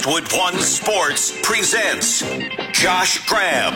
Westwood One Sports presents Josh Graham.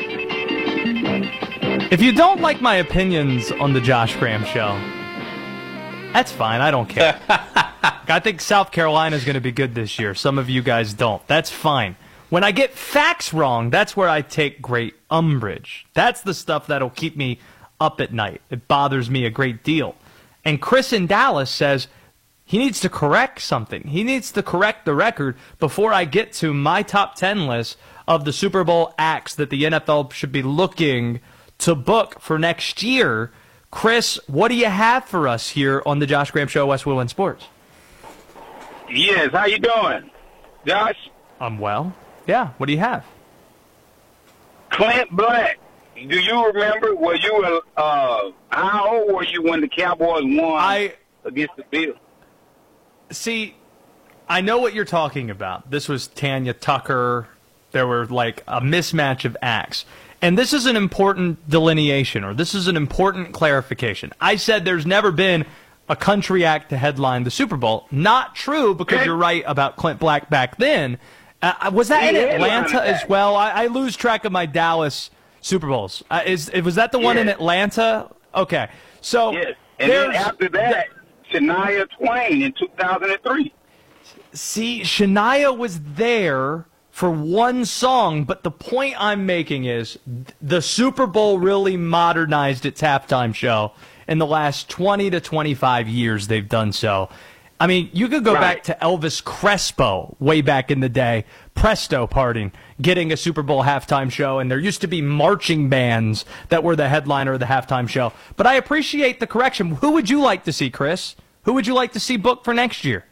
If you don't like my opinions on the Josh Graham Show, that's fine. I don't care. I think South Carolina is going to be good this year. Some of you guys don't. That's fine. When I get facts wrong, that's where I take great umbrage. That's the stuff that'll keep me up at night. It bothers me a great deal. And Chris in Dallas says he needs to correct something. He needs to correct the record before I get to my top 10 list of the Super Bowl acts that the NFL should be looking to book for next year. Chris, what do you have for us here on the Josh Graham Show, Westwood One Sports? Yes, how you doing, Josh? I'm well. Yeah, what do you have? Clint Black. Do you remember? Were you how old were you when the Cowboys won against the Bills? See, I know what you're talking about. This was Tanya Tucker. There were like a mismatch of acts. And this is an important delineation, or this is an important clarification. I said there's never been a country act to headline the Super Bowl. Not true, because you're right about Clint Black back then. Was that in Atlanta as well? I lose track of my Dallas Super Bowls. Was that the one in Atlanta? Okay. So yes. And then after that, Shania Twain in 2003. See, Shania was there for one song, but the point I'm making is the Super Bowl really modernized its halftime show. In the last 20 to 25 years, they've done so. I mean, you could go back to Elvis Crespo way back in the day, Presto, getting a Super Bowl halftime show, and there used to be marching bands that were the headliner of the halftime show. But I appreciate the correction. Who would you like to see, Chris? Who would you like to see booked for next year?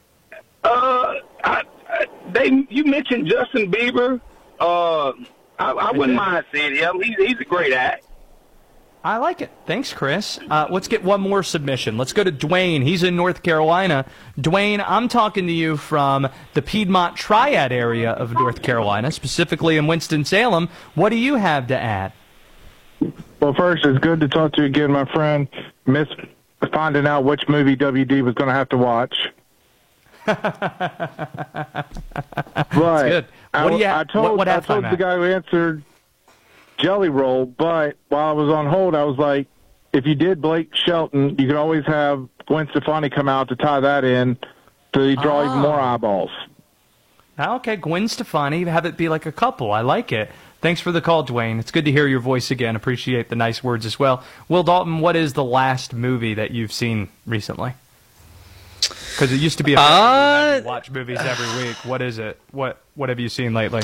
You mentioned Justin Bieber. I wouldn't mind seeing him. He's a great act. I like it. Thanks, Chris. Let's get one more submission. Let's go to Dwayne. He's in North Carolina. Dwayne, I'm talking to you from the Piedmont Triad area of North Carolina, specifically in Winston-Salem. What do you have to add? Well, first, it's good to talk to you again, my friend. Miss finding out which movie WD was going to have to watch. That's But good. I told the guy who answered Jelly Roll, but while I was on hold, I was like, if you did Blake Shelton, you could always have Gwen Stefani come out to tie that in to draw even more eyeballs. Okay, Gwen Stefani, have it be like a couple. I like it. Thanks for the call, Dwayne. It's good to hear your voice again. Appreciate the nice words as well. Will Dalton, what is the last movie that you've seen recently? Because it used to be a watch movies every week. What is it? What have you seen lately?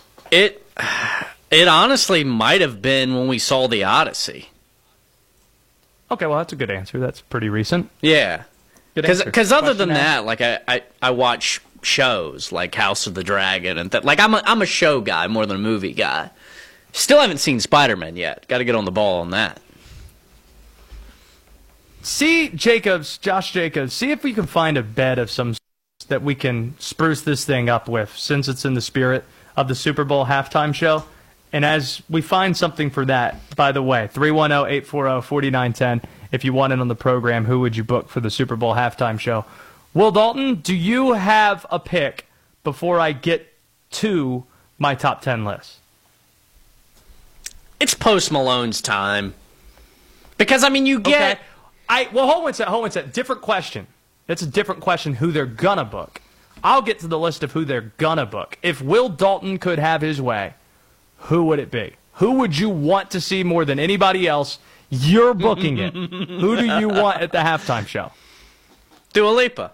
It honestly might have been when we saw The Odyssey. Okay, well, that's a good answer. That's pretty recent. Yeah. Because other than that, like I watch shows like House of the Dragon and like I'm a show guy more than a movie guy. Still haven't seen Spider-Man yet. Got to get on the ball on that. See, Josh Jacobs, see if we can find a bed of some that we can spruce this thing up with, since it's in the spirit of the Super Bowl halftime show. And as we find something for that, by the way, 310-840-4910, if you want it on the program, who would you book for the Super Bowl halftime show? Will Dalton, do you have a pick before I get to my top 10 list? It's Post Malone's time. Because, I mean, you get... Okay. Hold on a second. Different question. That's a different question, who they're going to book. I'll get to the list of who they're going to book. If Will Dalton could have his way, who would it be? Who would you want to see more than anybody else? You're booking it. Who do you want at the halftime show? Dua Lipa.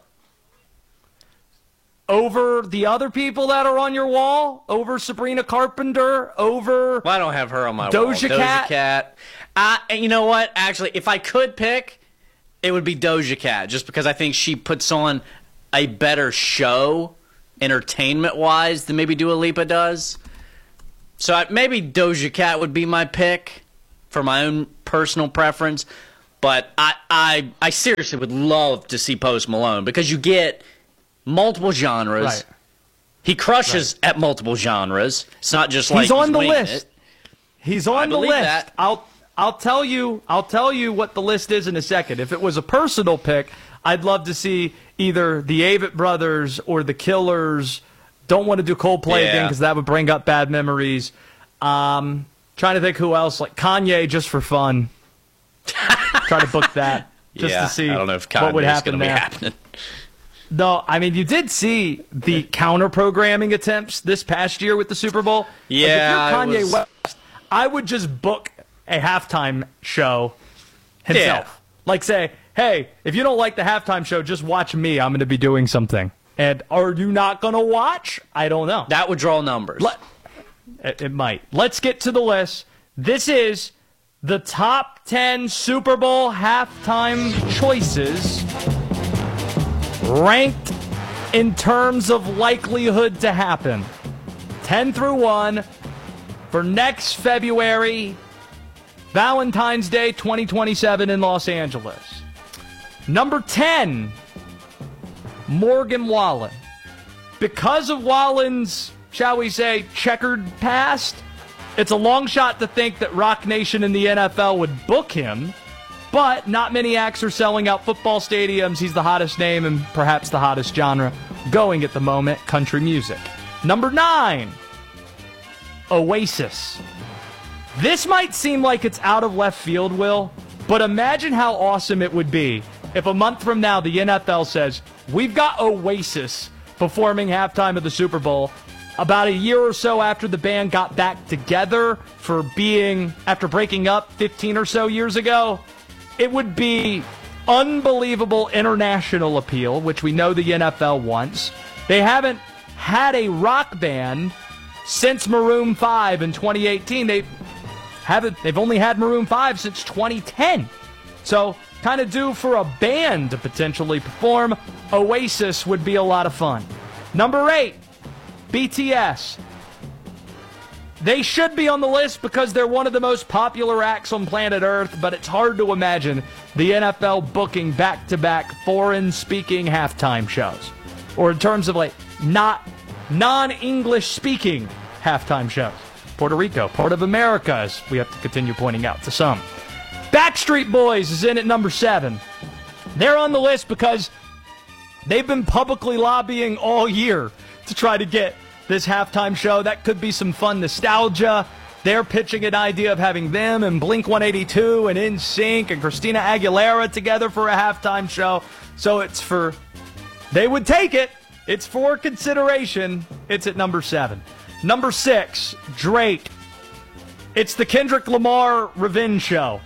Over the other people that are on your wall? Over Sabrina Carpenter? Over Well, I don't have her on my Doja wall. Cat? Doja Cat. And you know what? Actually, if I could pick, it would be Doja Cat, just because I think she puts on a better show, entertainment-wise, than maybe Dua Lipa does. So maybe Doja Cat would be my pick for my own personal preference. But I seriously would love to see Post Malone, because you get multiple genres. Right. He crushes at multiple genres. It's not just like he's on the winging list. it. He's on the believe list. that. I'll tell you what the list is in a second. If it was a personal pick, I'd love to see either the Avett Brothers or the Killers Don't want to do Coldplay again because that would bring up bad memories. Trying to think who else. Like Kanye, just for fun. Try to book that just to see I don't know if what would happen be there. Happening. No, I mean, you did see the counter-programming attempts this past year with the Super Bowl. Yeah. Like if you're Kanye West, I would just book a halftime show himself. Yeah. Like say, hey, if you don't like the halftime show, just watch me. I'm going to be doing something. And are you not going to watch? I don't know. That would draw numbers. It might. Let's get to the list. This is the top 10 Super Bowl halftime choices ranked in terms of likelihood to happen. 10 through 1 for next February, Valentine's Day 2027 in Los Angeles. Number 10, Morgan Wallen. Because of Wallen's, shall we say, checkered past, it's a long shot to think that Rock Nation and the NFL would book him, but not many acts are selling out football stadiums. He's the hottest name and perhaps the hottest genre going at the moment, country music. Number 9, Oasis. This might seem like it's out of left field, Will, but imagine how awesome it would be if a month from now the NFL says, we've got Oasis performing halftime of the Super Bowl. About a year or so after the band got back together after breaking up 15 or so years ago, it would be unbelievable international appeal, which we know the NFL wants. They haven't had a rock band since Maroon 5 in 2018. They've only had Maroon 5 since 2010. So, kind of due for a band to potentially perform. Oasis would be a lot of fun. Number 8, BTS. They should be on the list because they're one of the most popular acts on planet Earth, but it's hard to imagine the NFL booking back-to-back foreign-speaking halftime shows. Or in terms of, non-English speaking halftime shows. Puerto Rico, part of America, as we have to continue pointing out to some. Backstreet Boys is in at number 7. They're on the list because they've been publicly lobbying all year to try to get this halftime show. That could be some fun nostalgia. They're pitching an idea of having them and Blink-182 and NSYNC and Christina Aguilera together for a halftime show. So they would take it. It's for consideration. It's at number 7. Number 6, Drake. It's the Kendrick Lamar revenge show.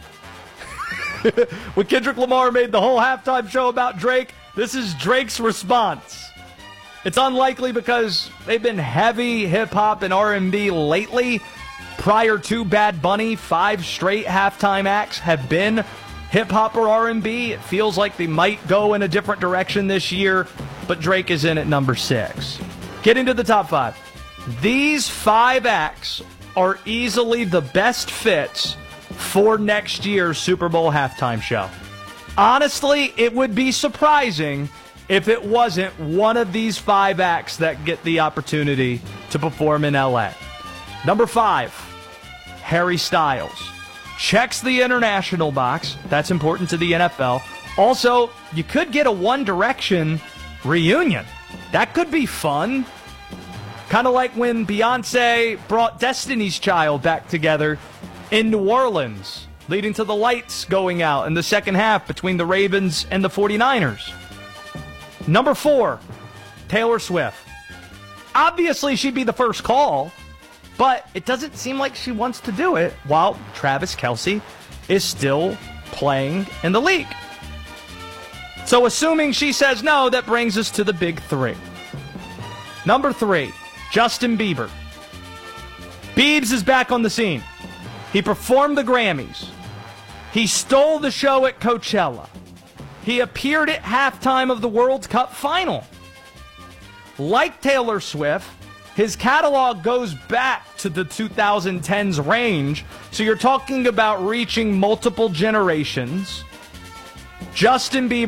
When Kendrick Lamar made the whole halftime show about Drake, this is Drake's response. It's unlikely because they've been heavy hip-hop and R&B lately. Prior to Bad Bunny, 5 straight halftime acts have been hip-hop or R&B. It feels like they might go in a different direction this year, but Drake is in at number 6. Getting to the top 5. These 5 acts are easily the best fits for next year's Super Bowl halftime show. Honestly, it would be surprising if it wasn't one of these 5 acts that get the opportunity to perform in LA. Number 5, Harry Styles. Checks the international box. That's important to the NFL. Also, you could get a One Direction reunion. That could be fun. Kind of like when Beyonce brought Destiny's Child back together in New Orleans, leading to the lights going out in the second half between the Ravens and the 49ers. Number 4, Taylor Swift. Obviously, she'd be the first call, but it doesn't seem like she wants to do it while Travis Kelce is still playing in the league. So assuming she says no, that brings us to the big 3. Number 3, Justin Bieber. Biebs is back on the scene. He performed the Grammys. He stole the show at Coachella. He appeared at halftime of the World Cup final. Like Taylor Swift, his catalog goes back to the 2010s range, so you're talking about reaching multiple generations. Justin Bieber